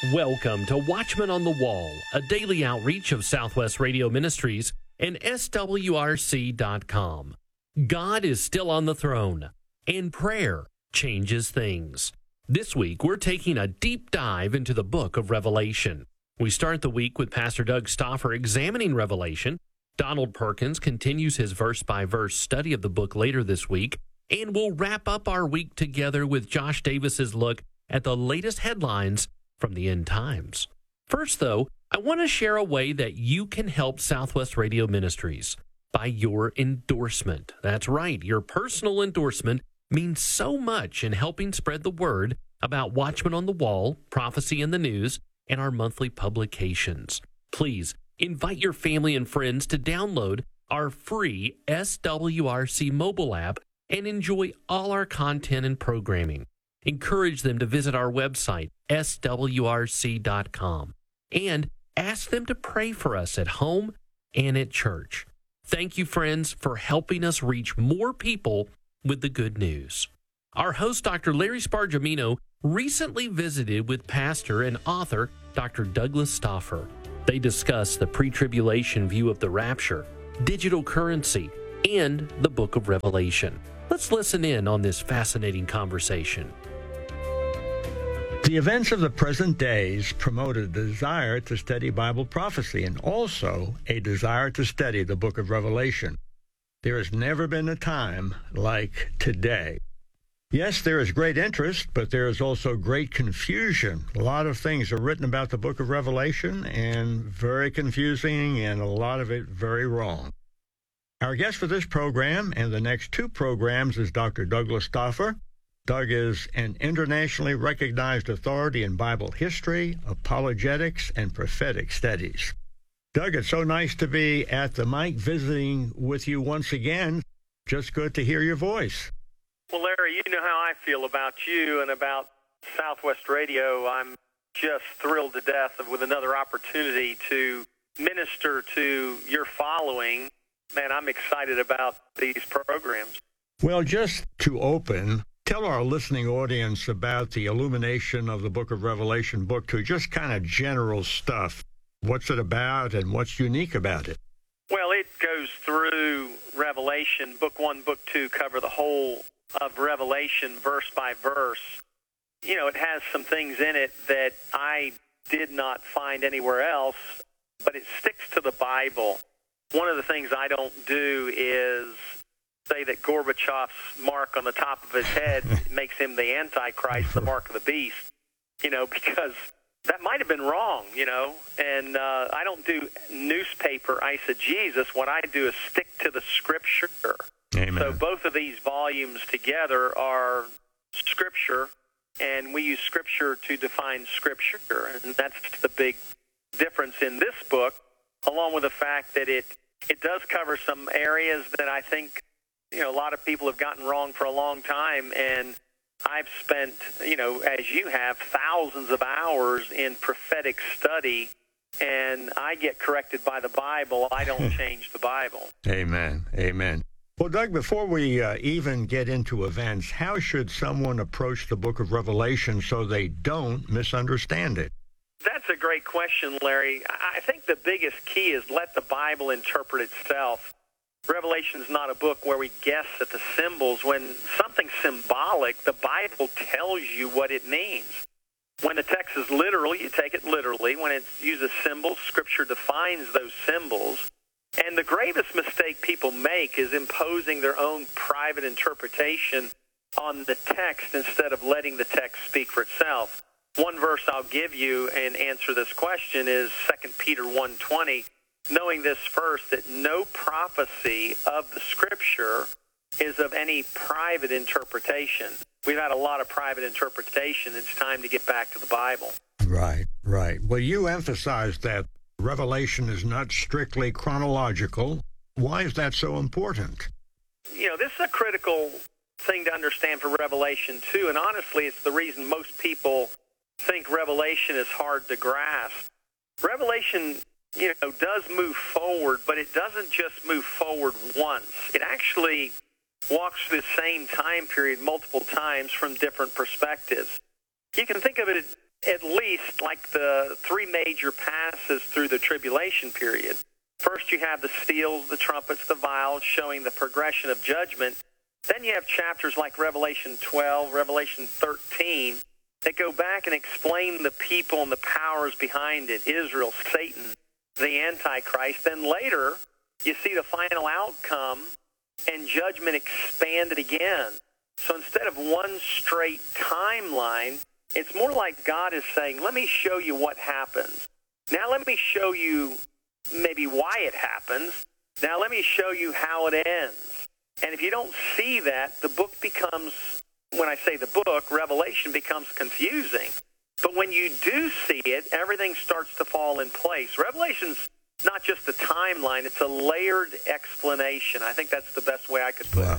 Welcome to Watchmen on the Wall, a daily outreach of Southwest Radio Ministries and SWRC.com. God is still on the throne, and prayer changes things. This week, we're taking a deep dive into the book of Revelation. We start the week with Pastor Doug Stauffer examining Revelation. Donald Perkins continues his verse-by-verse study of the book later this week, and we'll wrap up our week together with Josh Davis's look at the latest headlines from the end times. First, though, I want to share a way that you can help Southwest Radio Ministries by your endorsement. That's right, your personal endorsement means so much in helping spread the word about Watchmen on the Wall, Prophecy in the News, and our monthly publications. Please invite your family and friends to download our free SWRC mobile app and enjoy all our content and programming. Encourage them to visit our website, swrc.com, and ask them to pray for us at home and at church. Thank you, friends, for helping us reach more people with the good news. Our host, Dr. Larry Spargimino, recently visited with pastor and author Dr. Douglas Stauffer. They discussed the pre-tribulation view of the rapture, digital currency, and the book of Revelation. Let's listen in on this fascinating conversation. The events of the present days promote a desire to study Bible prophecy and also a desire to study the book of Revelation. There has never been a time like today. Yes, there is great interest, but there is also great confusion. A lot of things are written about the book of Revelation and very confusing and a lot of it very wrong. Our guest for this program and the next two programs is Dr. Douglas Stauffer. Doug is an internationally recognized authority in Bible history, apologetics, and prophetic studies. Doug, it's so nice to be at the mic visiting with you once again. Just good to hear your voice. Well, Larry, you know how I feel about you and about Southwest Radio. I'm just thrilled to death with another opportunity to minister to your following. Man, I'm excited about these programs. Well, just to open, tell our listening audience about the illumination of the book of Revelation, book 2, just kind of general stuff. What's it about and what's unique about it? Well, it goes through Revelation. Book 1, Book 2 cover the whole of Revelation verse by verse. You know, it has some things in it that I did not find anywhere else, but it sticks to the Bible. One of the things I don't do is say that Gorbachev's mark on the top of his head makes him the Antichrist, the mark of the beast, you know, because that might have been wrong, you know, and I don't do newspaper eisegesis. What I do is stick to the Scripture. Amen. So both of these volumes together are Scripture, and we use Scripture to define Scripture, and that's the big difference in this book, along with the fact that it does cover some areas that I think, you know, a lot of people have gotten wrong for a long time, and I've spent, you know, as you have, thousands of hours in prophetic study, and I get corrected by the Bible. I don't change the Bible. Amen. Amen. Well, Doug, before we even get into events, how should someone approach the book of Revelation so they don't misunderstand it? That's a great question, Larry. I think the biggest key is let the Bible interpret itself. Revelation is not a book where we guess at the symbols. When something's symbolic, the Bible tells you what it means. When the text is literal, you take it literally. When it uses symbols, Scripture defines those symbols. And the gravest mistake people make is imposing their own private interpretation on the text instead of letting the text speak for itself. One verse I'll give you and answer this question is 2 Peter 1:20. Knowing this first, that no prophecy of the Scripture is of any private interpretation. We've had a lot of private interpretation. It's time to get back to the Bible. Right, right. Well, you emphasized that Revelation is not strictly chronological. Why is that so important? You know, this is a critical thing to understand for Revelation, too, and honestly, it's the reason most people think Revelation is hard to grasp. Revelation, you know, does move forward, but it doesn't just move forward once. It actually walks through the same time period multiple times from different perspectives. You can think of it at least like the three major passes through the tribulation period. First, you have the seals, the trumpets, the vials, showing the progression of judgment. Then you have chapters like Revelation 12, Revelation 13, that go back and explain the people and the powers behind it, Israel, Satan, the Antichrist. Then later, you see the final outcome and judgment expanded again. So instead of one straight timeline, it's more like God is saying, let me show you what happens. Now let me show you maybe why it happens. Now let me show you how it ends. And if you don't see that, the book becomes, when I say the book, Revelation becomes confusing. But when you do see it, everything starts to fall in place. Revelation's not just a timeline, it's a layered explanation. I think that's the best way I could put it.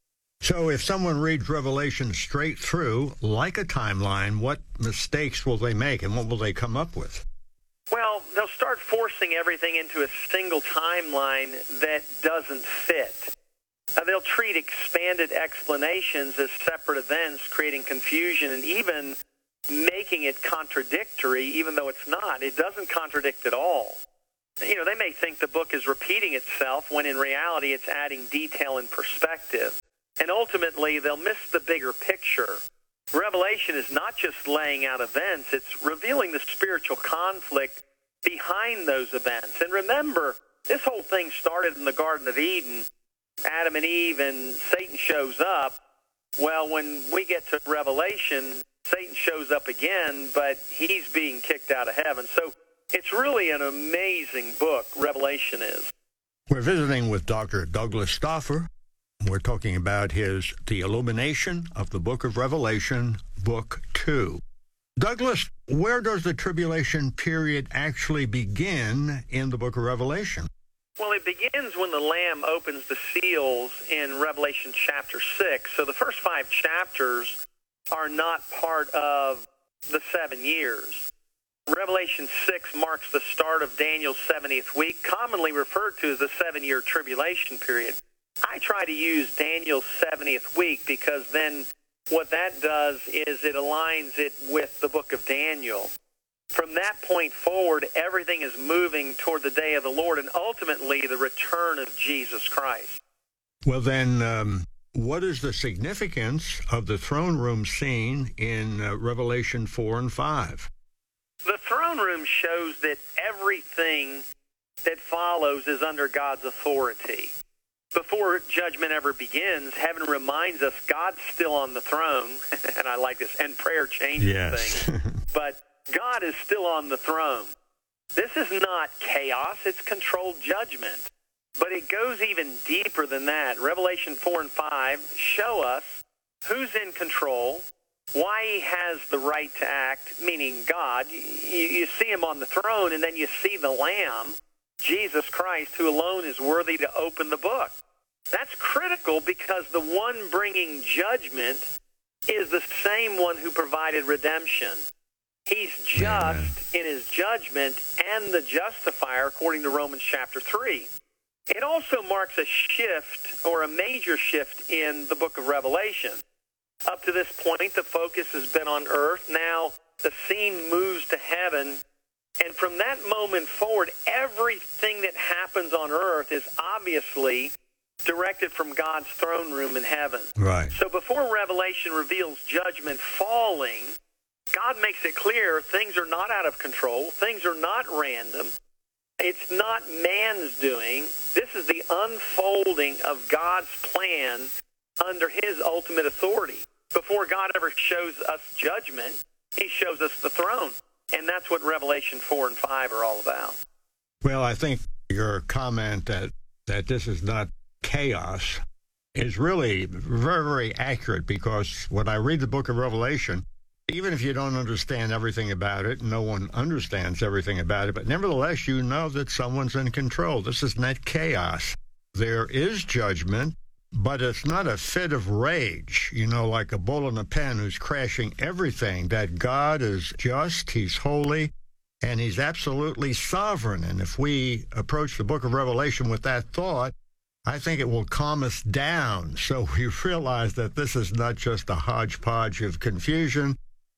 So if someone reads Revelation straight through, like a timeline, what mistakes will they make and what will they come up with? Well, they'll start forcing everything into a single timeline that doesn't fit. They'll treat expanded explanations as separate events, creating confusion and even making it contradictory, even though it's not. It doesn't contradict at all. You know, they may think the book is repeating itself when in reality it's adding detail and perspective. And ultimately, they'll miss the bigger picture. Revelation is not just laying out events, it's revealing the spiritual conflict behind those events. And remember, this whole thing started in the Garden of Eden. Adam and Eve, and Satan shows up. Well, when we get to Revelation, Satan shows up again, but he's being kicked out of heaven. So it's really an amazing book, Revelation is. We're visiting with Dr. Douglas Stauffer. We're talking about The Illumination of the Book of Revelation, Book 2. Douglas, where does the tribulation period actually begin in the Book of Revelation? Well, it begins when the Lamb opens the seals in Revelation chapter 6. So the first 5 chapters are not part of the 7 years. Revelation 6 marks the start of Daniel's 70th week, commonly referred to as the 7-year tribulation period. I try to use Daniel's 70th week because then what that does is it aligns it with the book of Daniel. From that point forward, everything is moving toward the day of the Lord and ultimately the return of Jesus Christ. Well, then, what is the significance of the throne room scene in Revelation 4 and 5? The throne room shows that everything that follows is under God's authority. Before judgment ever begins, heaven reminds us God's still on the throne, and I like this, and prayer changes things, but God is still on the throne. This is not chaos, it's controlled judgment. But it goes even deeper than that. Revelation 4 and 5 show us who's in control, why he has the right to act, meaning God. You see him on the throne, and then you see the Lamb, Jesus Christ, who alone is worthy to open the book. That's critical because the one bringing judgment is the same one who provided redemption. He's just in his judgment and the justifier, according to Romans chapter 3. It also marks a shift or a major shift in the book of Revelation. Up to this point, the focus has been on earth. Now the scene moves to heaven. And from that moment forward, everything that happens on earth is obviously directed from God's throne room in heaven. Right. So before Revelation reveals judgment falling, God makes it clear things are not out of control. Things are not random. It's not man's doing. This is the unfolding of God's plan under his ultimate authority. Before God ever shows us judgment, he shows us the throne. And that's what Revelation 4 and 5 are all about. Well, I think your comment that this is not chaos is really very, very accurate, because when I read the book of Revelation, even if you don't understand everything about it, no one understands everything about it, but nevertheless, you know that someone's in control. This is not chaos. There is judgment, but it's not a fit of rage, like a bull in a pen who's crashing everything. That God is just, he's holy, and he's absolutely sovereign. And if we approach the book of Revelation with that thought, I think it will calm us down, so we realize that this is not just a hodgepodge of confusion,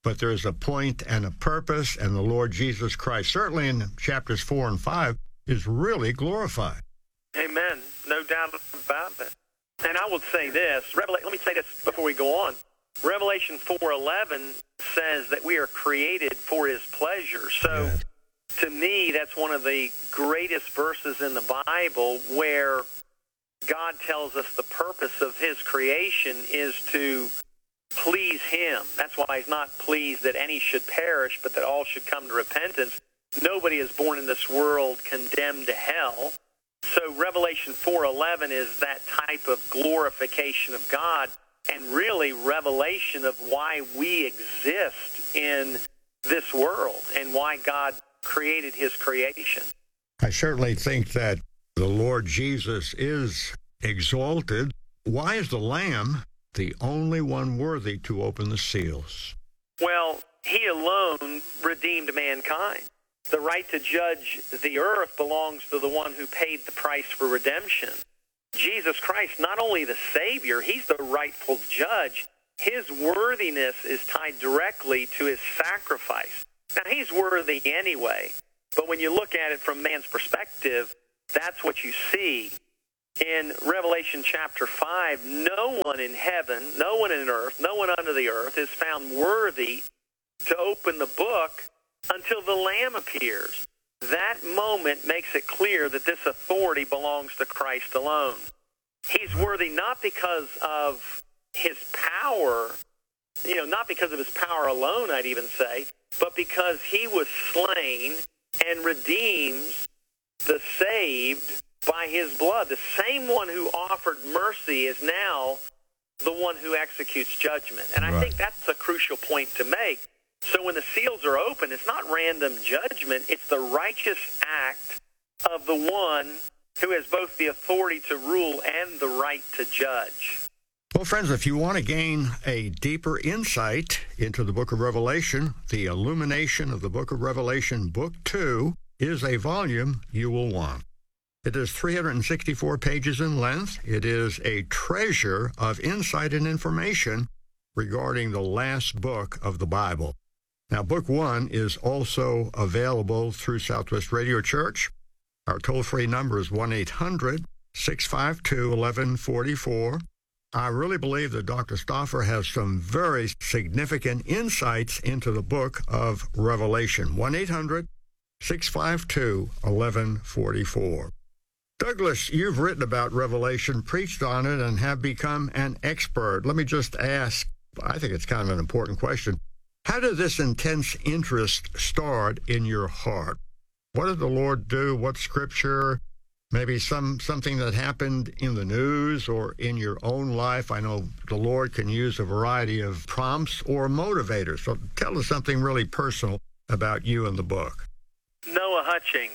but there's a point and a purpose, and the Lord Jesus Christ, certainly in chapters 4 and 5, is really glorified. Amen. No doubt about it. And I will say this. Let me say this before we go on. Revelation 4:11 says that we are created for his pleasure. So Yes. to me, that's one of the greatest verses in the Bible where God tells us the purpose of his creation is to please him. That's why he's not pleased that any should perish, but that all should come to repentance. Nobody is born in this world condemned to hell. So Revelation 4:11 is that type of glorification of God and really revelation of why we exist in this world and why God created his creation. I certainly think that the Lord Jesus is exalted. Why is the Lamb the only one worthy to open the seals? Well, he alone redeemed mankind. The right to judge the earth belongs to the one who paid the price for redemption. Jesus Christ, not only the Savior, he's the rightful judge. His worthiness is tied directly to his sacrifice. Now, he's worthy anyway, but when you look at it from man's perspective, that's what you see. In Revelation chapter 5, no one in heaven, no one in earth, no one under the earth is found worthy to open the book until the Lamb appears. That moment makes it clear that this authority belongs to Christ alone. He's worthy not because of his power, not because of his power alone, I'd even say, but because he was slain and redeems the saved by his blood. The same one who offered mercy is now the one who executes judgment. And I think that's a crucial point to make. So when the seals are open, it's not random judgment. It's the righteous act of the one who has both the authority to rule and the right to judge. Well, friends, if you want to gain a deeper insight into the book of Revelation, the Illumination of the Book of Revelation, Book 2, is a volume you will want. It is 364 pages in length. It is a treasure of insight and information regarding the last book of the Bible. Now, Book 1 is also available through Southwest Radio Church. Our toll-free number is 1-800-652-1144. I really believe that Dr. Stauffer has some very significant insights into the book of Revelation. 1-800-652-1144. Douglas, you've written about Revelation, preached on it, and have become an expert. Let me just ask, I think it's kind of an important question. How did this intense interest start in your heart? What did the Lord do? What scripture? Maybe something that happened in the news or in your own life? I know the Lord can use a variety of prompts or motivators. So tell us something really personal about you and the book. Noah Hutchings.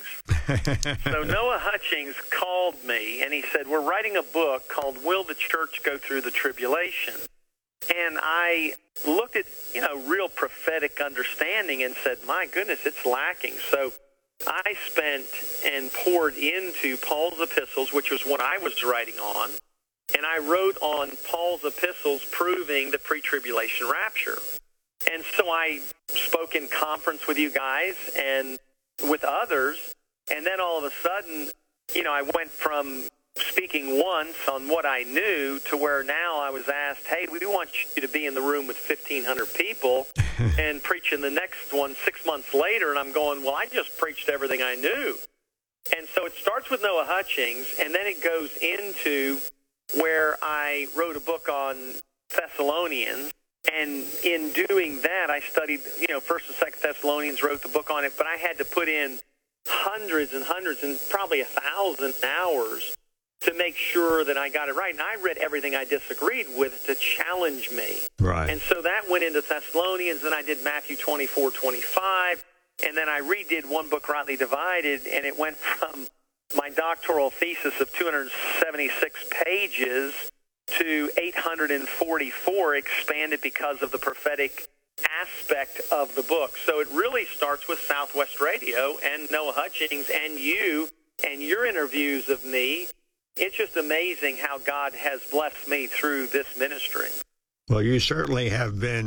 So Noah Hutchings called me, and he said, we're writing a book called Will the Church Go Through the Tribulation? And I looked at, real prophetic understanding and said, my goodness, it's lacking. So I spent and poured into Paul's epistles, which was what I was writing on, and I wrote on Paul's epistles proving the pre-tribulation rapture. And so I spoke in conference with you guys and with others, and then all of a sudden, I went from speaking once on what I knew to where now I was asked, hey, we want you to be in the room with 1,500 people and preaching the next one 6 months later. And I'm going, well, I just preached everything I knew. And so it starts with Noah Hutchings, and then it goes into where I wrote a book on Thessalonians. And in doing that, I studied, 1st and 2nd Thessalonians, wrote the book on it, but I had to put in hundreds and hundreds and probably 1,000 hours to make sure that I got it right. And I read everything I disagreed with to challenge me. Right. And so that went into Thessalonians, and I did Matthew 24:25, and then I redid one book, Rightly Divided, and it went from my doctoral thesis of 276 pages to 844, expanded because of the prophetic aspect of the book. So it really starts with Southwest Radio and Noah Hutchings and you and your interviews of me. It's just amazing how God has blessed me through this ministry. Well, you certainly have been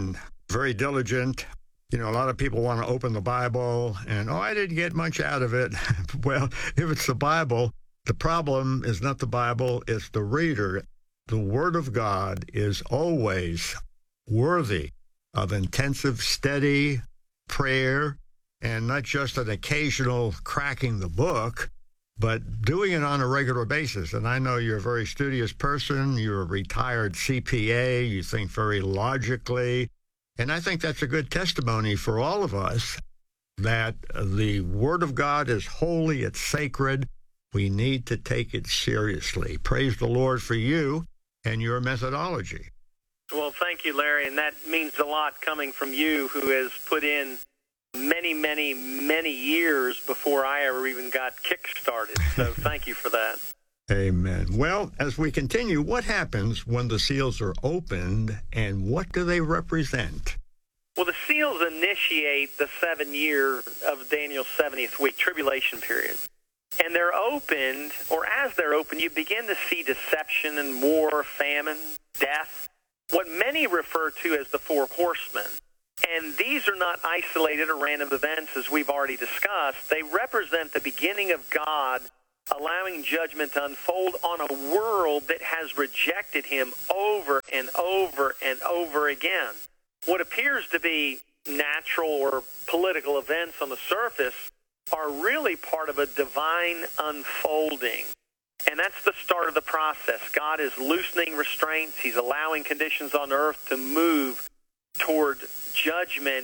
very diligent. You know, a lot of people want to open the Bible and, I didn't get much out of it. Well, if it's the Bible, the problem is not the Bible, it's the reader. The Word of God is always worthy of intensive, steady prayer, and not just an occasional cracking the book, but doing it on a regular basis. And I know you're a very studious person. You're a retired CPA. You think very logically. And I think that's a good testimony for all of us that the Word of God is holy, it's sacred. We need to take it seriously. Praise the Lord for you and your methodology. Well, thank you, Larry, and that means a lot coming from you, who has put in many, many, many years before I ever even got kick-started. So thank you for that. Amen. Well, as we continue, what happens when the seals are opened, and what do they represent? Well, the seals initiate the 7 year of Daniel's 70th week, tribulation period. And they're opened, or as they're opened, you begin to see deception and war, famine, death, what many refer to as the four horsemen. And these are not isolated or random events, as we've already discussed. They represent the beginning of God allowing judgment to unfold on a world that has rejected him over and over and over again. What appears to be natural or political events on the surface are really part of a divine unfolding. And that's the start of the process. God is loosening restraints. He's allowing conditions on earth to move toward judgment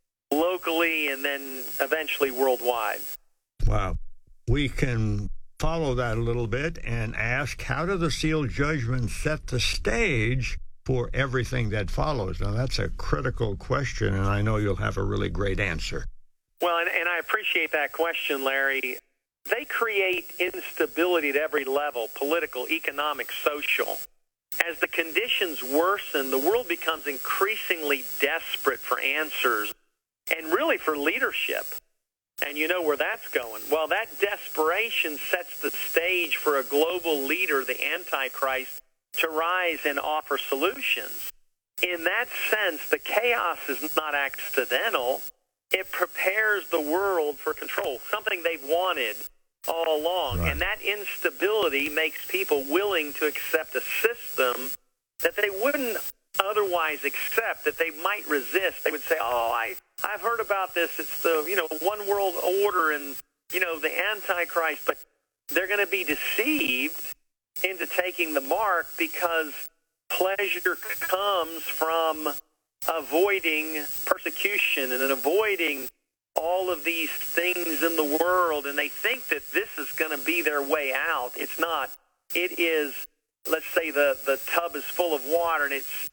locally and then eventually worldwide. Wow. We can follow that a little bit and ask, how do the seal judgments set the stage for everything that follows? Now, that's a critical question, and I know you'll have a really great answer. Well, and I appreciate that question, Larry. They create instability at every level, political, economic, social. As the conditions worsen, the world becomes increasingly desperate for answers and really for leadership. And you know where that's going. Well, that desperation sets the stage for a global leader, the Antichrist, to rise and offer solutions. In that sense, the chaos is not accidental. It prepares the world for control, something they've wanted all along. Right. And that instability makes people willing to accept a system that they wouldn't otherwise accept, that they might resist. They would say, I've heard about this. It's the, one world order and, the Antichrist. But they're going to be deceived into taking the mark because pleasure comes from avoiding persecution and avoiding all of these things in the world, and they think that this is going to be their way out. It's not. It is, let's say the tub is full of water, and it's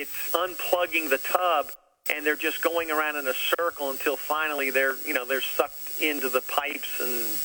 unplugging the tub, and they're just going around in a circle until finally they're sucked into the pipes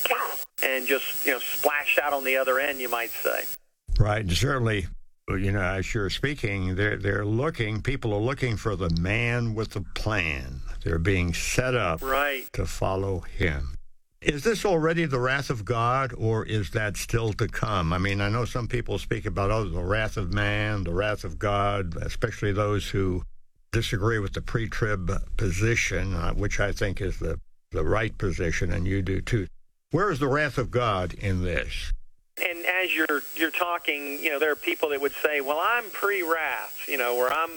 and just splash out on the other end, you might say. Right, certainly. As you're speaking, people are looking for the man with the plan. They're being set up to follow him. Is this already the wrath of God, or is that still to come? I mean, I know some people speak about, the wrath of man, the wrath of God, especially those who disagree with the pre-trib position, which I think is the right position, and you do too. Where is the wrath of God in this? And as you're talking, there are people that would say, well, I'm pre-wrath, or I'm,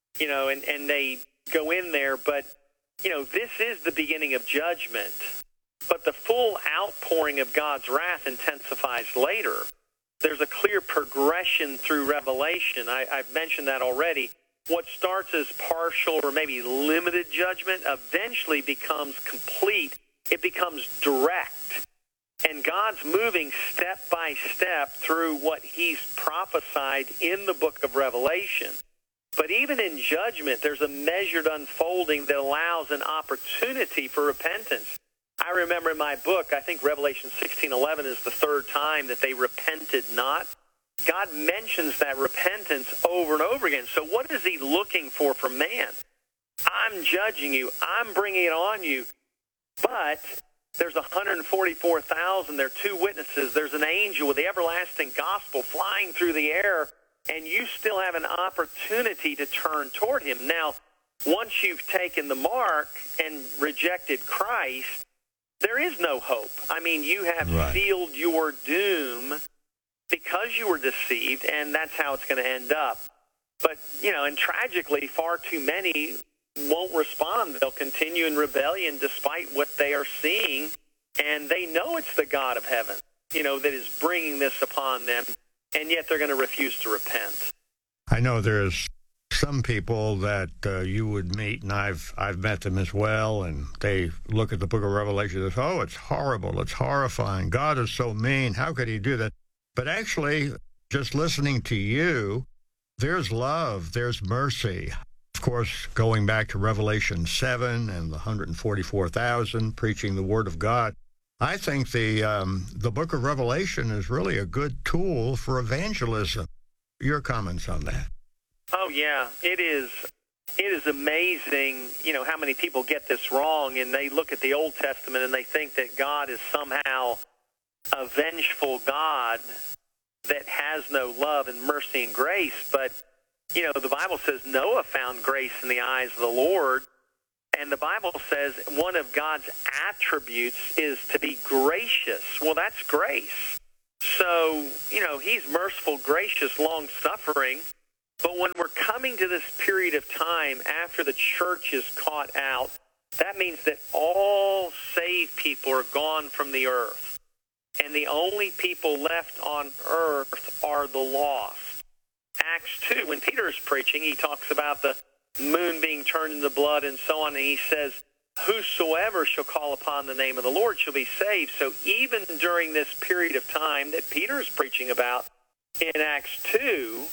and they go in there, but, this is the beginning of judgment. But the full outpouring of God's wrath intensifies later. There's a clear progression through Revelation. I've mentioned that already. What starts as partial or maybe limited judgment eventually becomes complete. It becomes direct. And God's moving step by step through what he's prophesied in the book of Revelation. But even in judgment, there's a measured unfolding that allows an opportunity for repentance. I remember in my book, I think Revelation 16:11 is the third time that they repented not. God mentions that repentance over and over again. So what is he looking for from man? I'm judging you. I'm bringing it on you. But there's 144,000. There are two witnesses. There's an angel with the everlasting gospel flying through the air, and you still have an opportunity to turn toward him. Now, once you've taken the mark and rejected Christ, there is no hope. I mean, you have sealed your doom because you were deceived, and that's how it's going to end up. But, and tragically, far too many won't respond. They'll continue in rebellion despite what they are seeing, and they know it's the God of heaven, that is bringing this upon them, and yet they're going to refuse to repent. I know there's some people that you would meet, and I've met them as well, and they look at the book of Revelation and say, oh, it's horrible, it's horrifying, God is so mean, how could he do that? But actually, just listening to you, there's love, there's mercy. Of course, going back to Revelation 7 and the 144,000 preaching the Word of God, I think the book of Revelation is really a good tool for evangelism. Your comments on that? Oh, yeah, it is. It is amazing, how many people get this wrong, and they look at the Old Testament and they think that God is somehow a vengeful God that has no love and mercy and grace. But, the Bible says Noah found grace in the eyes of the Lord. And the Bible says one of God's attributes is to be gracious. Well, that's grace. So, he's merciful, gracious, long-suffering. But when we're coming to this period of time after the church is caught out, that means that all saved people are gone from the earth. And the only people left on earth are the lost. Acts 2, when Peter is preaching, he talks about the moon being turned into blood and so on, and he says, whosoever shall call upon the name of the Lord shall be saved. So even during this period of time that Peter is preaching about in Acts 2,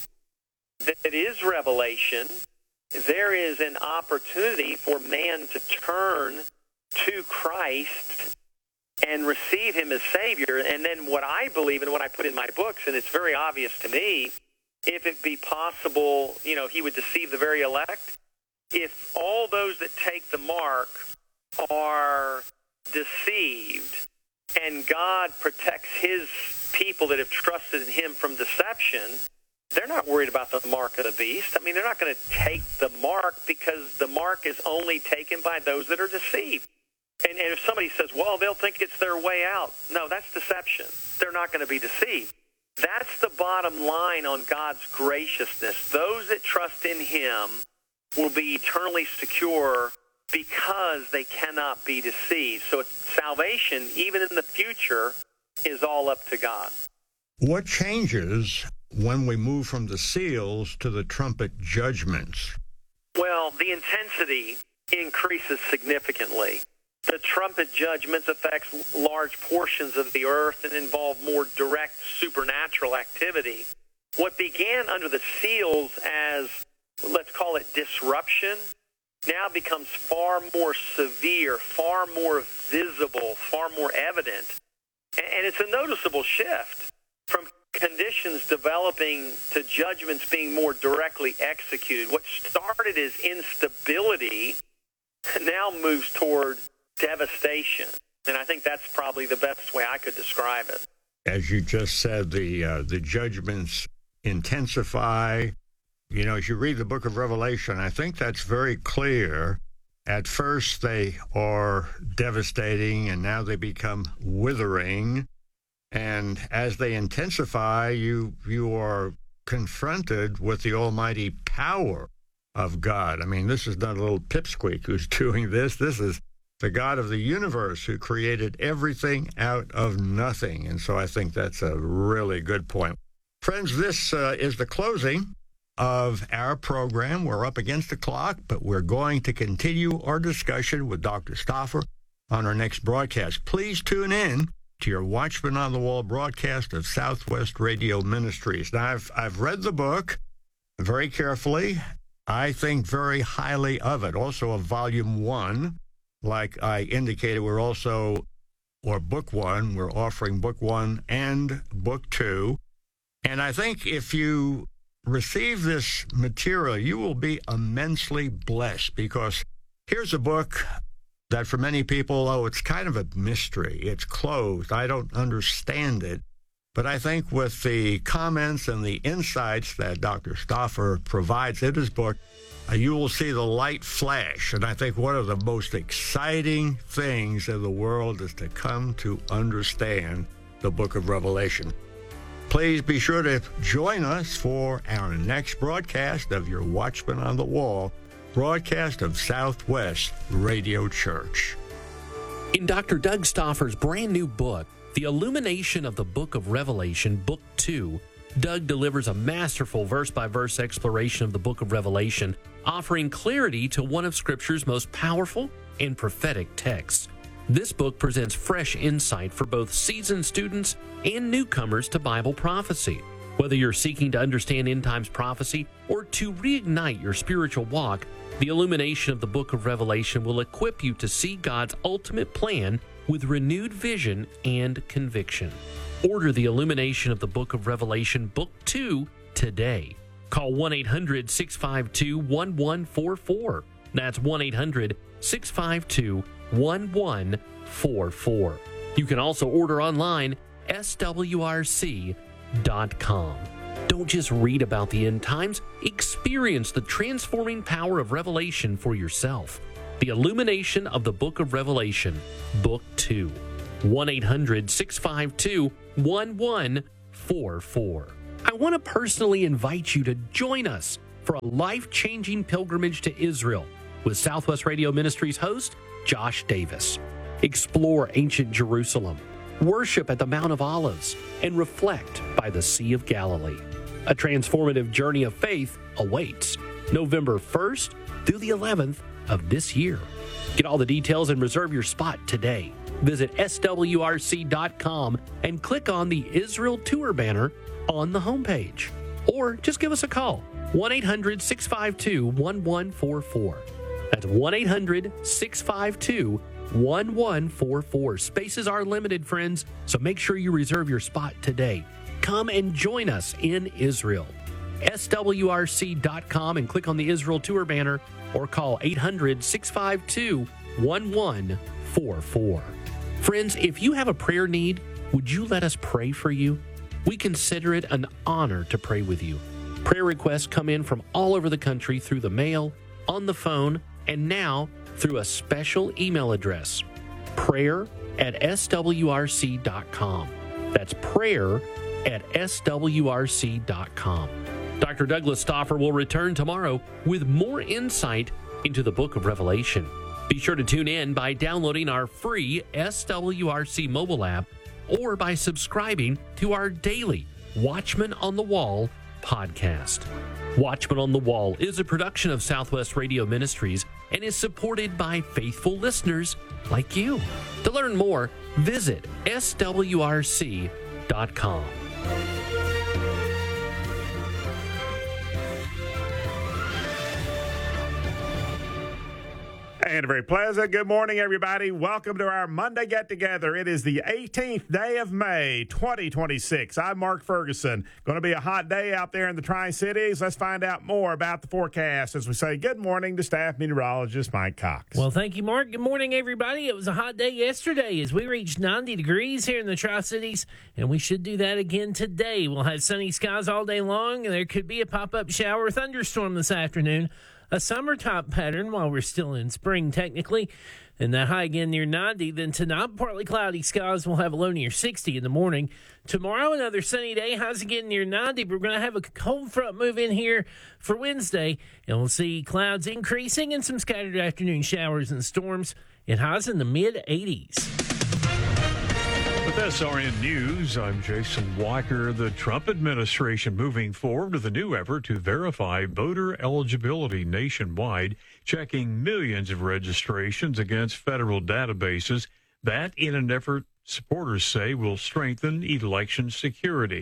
that is Revelation, there is an opportunity for man to turn to Christ and receive him as Savior. And then what I believe and what I put in my books, and it's very obvious to me, if it be possible, he would deceive the very elect. If all those that take the mark are deceived and God protects his people that have trusted in him from deception, they're not worried about the mark of the beast. I mean, they're not going to take the mark because the mark is only taken by those that are deceived. And if somebody says, well, they'll think it's their way out. No, that's deception. They're not going to be deceived. That's the bottom line on God's graciousness. Those that trust in him will be eternally secure because they cannot be deceived. So salvation, even in the future, is all up to God. What changes when we move from the seals to the trumpet judgments? Well, the intensity increases significantly. The trumpet judgments affects large portions of the earth and involve more direct supernatural activity. What began under the seals as, let's call it disruption, now becomes far more severe, far more visible, far more evident. And it's a noticeable shift from conditions developing to judgments being more directly executed. What started as instability now moves toward devastation. And I think that's probably the best way I could describe it. As you just said, the judgments intensify. As you read the book of Revelation, I think that's very clear. At first, they are devastating, and now they become withering. And as they intensify, you are confronted with the almighty power of God. I mean, this is not a little pipsqueak who's doing this. This is the God of the universe who created everything out of nothing. And so I think that's a really good point. Friends, this is the closing of our program. We're up against the clock, but we're going to continue our discussion with Dr. Stauffer on our next broadcast. Please tune in to your Watchman on the Wall broadcast of Southwest Radio Ministries. Now, I've read the book very carefully. I think very highly of it. Also of Volume 1. Like I indicated, we're also, or Book 1, we're offering Book 1 and Book 2. And I think if you receive this material, you will be immensely blessed, because here's a book that for many people, it's kind of a mystery. It's closed. I don't understand it. But I think with the comments and the insights that Dr. Stauffer provides in his book, you will see the light flash. And I think one of the most exciting things in the world is to come to understand the book of Revelation. Please be sure to join us for our next broadcast of your Watchman on the Wall, broadcast of Southwest Radio Church. In Dr. Doug Stauffer's brand new book, The Illumination of the Book of Revelation, Book 2, Doug delivers a masterful verse-by-verse exploration of the book of Revelation, offering clarity to one of Scripture's most powerful and prophetic texts. This book presents fresh insight for both seasoned students and newcomers to Bible prophecy. Whether you're seeking to understand end times prophecy or to reignite your spiritual walk, the illumination of the book of Revelation will equip you to see God's ultimate plan with renewed vision and conviction. Order the illumination of the book of Revelation, Book 2, today. Call 1-800-652-1144. That's 1-800-652-1144. You can also order online, swrc.com. Don't just read about the end times, experience the transforming power of Revelation for yourself. The Illumination of the Book of Revelation, Book 2. 1-800-652-1144. I want to personally invite you to join us for a life-changing pilgrimage to Israel with Southwest Radio Ministries host Josh Davis. Explore ancient Jerusalem, worship at the Mount of Olives, and reflect by the Sea of Galilee. A transformative journey of faith awaits November 1st through the 11th of this year. Get all the details and reserve your spot today. Visit swrc.com and click on the Israel Tour banner on the homepage. Or just give us a call, 1-800-652-1144. That's 1-800-652-1144. Spaces are limited, friends, so make sure you reserve your spot today. Come and join us in Israel. swrc.com and click on the Israel Tour banner or call 800-652-1144. Friends, if you have a prayer need, would you let us pray for you? We consider it an honor to pray with you. Prayer requests come in from all over the country through the mail, on the phone, and now through a special email address, prayer@swrc.com. That's prayer@swrc.com. Dr. Douglas Stauffer will return tomorrow with more insight into the book of Revelation. Be sure to tune in by downloading our free SWRC mobile app or by subscribing to our daily Watchman on the Wall podcast. Watchman on the Wall is a production of Southwest Radio Ministries and is supported by faithful listeners like you. To learn more, visit swrc.com. And a very pleasant good morning, everybody. Welcome to our Monday get-together. It is the 18th day of May, 2026. I'm Mark Ferguson. Going to be a hot day out there in the Tri-Cities. Let's find out more about the forecast as we say good morning to staff meteorologist Mike Cox. Well, thank you, Mark. Good morning, everybody. It was a hot day yesterday as we reached 90 degrees here in the Tri-Cities, and we should do that again today. We'll have sunny skies all day long, and there could be a pop-up shower or thunderstorm this afternoon. A summertime pattern while we're still in spring, technically, and that high again near 90. Then tonight, partly cloudy skies. We'll have a low near 60 in the morning. Tomorrow, another sunny day. Highs again near 90. But we're going to have a cold front move in here for Wednesday, and we'll see clouds increasing and some scattered afternoon showers and storms. And highs in the mid-80s. With SRN News, I'm Jason Walker. The Trump administration moving forward with a new effort to verify voter eligibility nationwide, checking millions of registrations against federal databases. That in an effort supporters say will strengthen election security.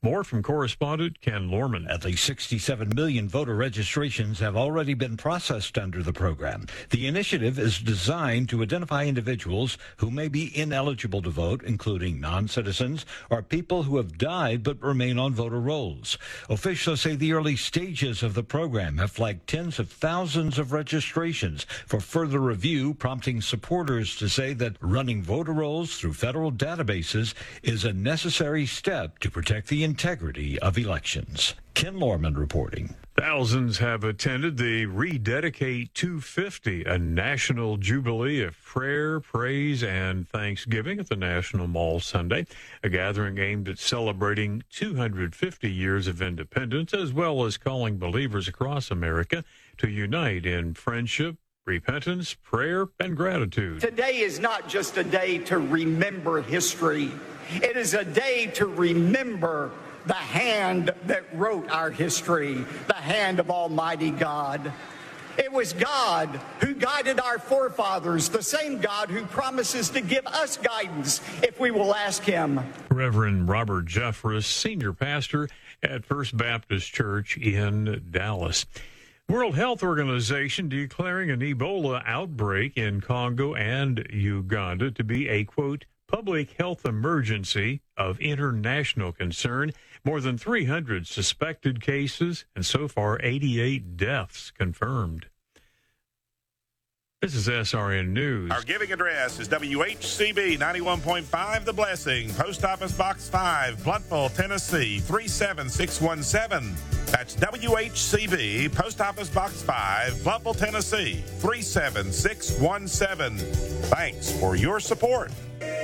More from correspondent Ken Lorman. At least 67 million voter registrations have already been processed under the program. The initiative is designed to identify individuals who may be ineligible to vote, including non-citizens or people who have died but remain on voter rolls. Officials say the early stages of the program have flagged tens of thousands of registrations for further review, prompting supporters to say that running voter rolls through federal databases is a necessary step to protect the integrity of elections. Ken Lorman reporting. Thousands have attended the Rededicate 250, a national jubilee of prayer, praise, and thanksgiving at the National Mall Sunday, a gathering aimed at celebrating 250 years of independence, as well as calling believers across America to unite in friendship, repentance, prayer, and gratitude. Today is not just a day to remember history. It is a day to remember the hand that wrote our history, the hand of Almighty God. It was God who guided our forefathers, the same God who promises to give us guidance if we will ask him. Reverend Robert Jeffress, senior pastor at First Baptist Church in Dallas. World Health Organization declaring an Ebola outbreak in Congo and Uganda to be a, quote, public health emergency of international concern. More than 300 suspected cases and so far 88 deaths confirmed. This is SRN News. Our giving address is WHCB 91.5 The Blessing, Post Office Box 5, Blountville, Tennessee 37617. That's WHCB, Post Office Box 5, Blountville, Tennessee 37617. Thanks for your support.